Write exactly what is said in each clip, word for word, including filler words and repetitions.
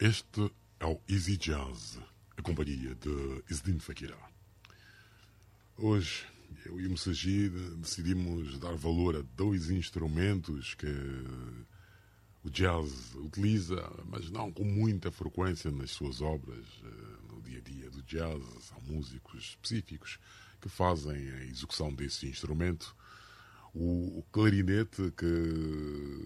Este é o Easy Jazz, a companhia de Izdin Fakira. Hoje, eu e o Messagir decidimos dar valor a dois instrumentos que o jazz utiliza, mas não com muita frequência nas suas obras. No dia a dia do jazz, há músicos específicos que fazem a execução desse instrumento. O clarinete, que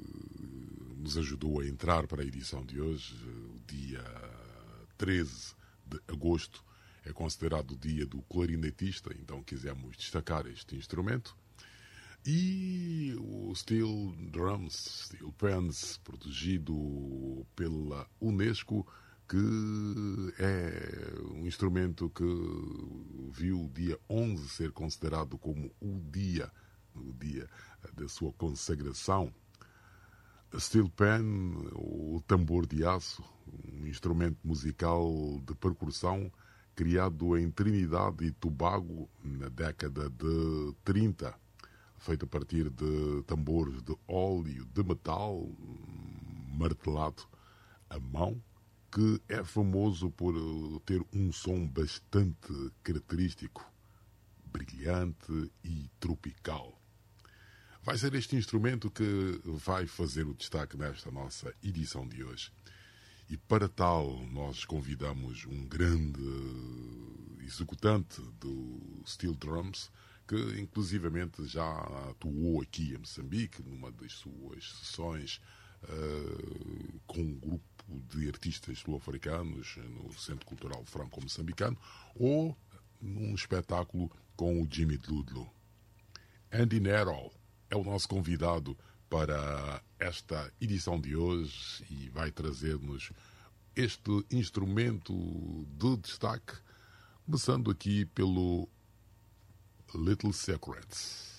nos ajudou a entrar para a edição de hoje, o dia treze de agosto, é considerado o dia do clarinetista, então quisemos destacar este instrumento. E o Steel Drums, Steel Pans, protegido pela Unesco, que é um instrumento que viu o dia onze ser considerado como o dia, o dia da sua consagração. Steel Pan, o tambor de aço, um instrumento musical de percussão criado em Trinidade e Tobago na década de trinta, feito a partir de tambores de óleo de metal martelado à mão, que é famoso por ter um som bastante característico, brilhante e tropical. Vai ser este instrumento que vai fazer o destaque nesta nossa edição de hoje. E para tal, nós convidamos um grande executante do Steel Drums, que inclusivamente já atuou aqui em Moçambique, numa das suas sessões uh, com um grupo de artistas sul-africanos no Centro Cultural Franco-Moçambicano, ou num espetáculo com o Jimmy Ludlow. Andy Nerol é o nosso convidado para esta edição de hoje e vai trazer-nos este instrumento de destaque, começando aqui pelo Little Secrets.